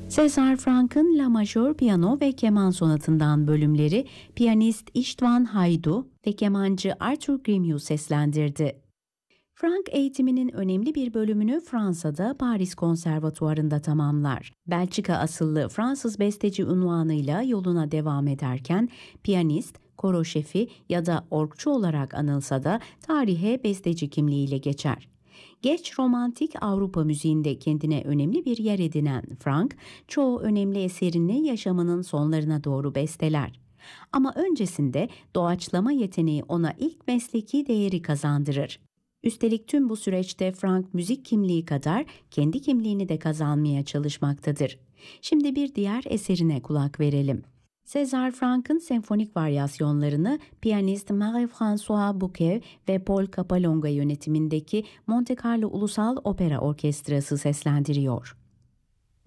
César Franck'ın La Majör piyano ve keman sonatından bölümleri piyanist István Hajdú ve kemancı Arthur Grimius seslendirdi. Franck eğitiminin önemli bir bölümünü Fransa'da Paris Konservatuvarı'nda tamamlar. Belçika asıllı Fransız besteci unvanıyla yoluna devam ederken piyanist, koro şefi ya da orgçu olarak anılsa da tarihe besteci kimliğiyle geçer. Geç romantik Avrupa müziğinde kendine önemli bir yer edinen Franck, çoğu önemli eserini yaşamının sonlarına doğru besteler. Ama öncesinde doğaçlama yeteneği ona ilk mesleki değeri kazandırır. Üstelik tüm bu süreçte Franck müzik kimliği kadar kendi kimliğini de kazanmaya çalışmaktadır. Şimdi bir diğer eserine kulak verelim. César Franck'ın senfonik varyasyonlarını piyanist Marie-François Bouquet ve Paul Capalonga yönetimindeki Monte Carlo Ulusal Opera Orkestrası seslendiriyor.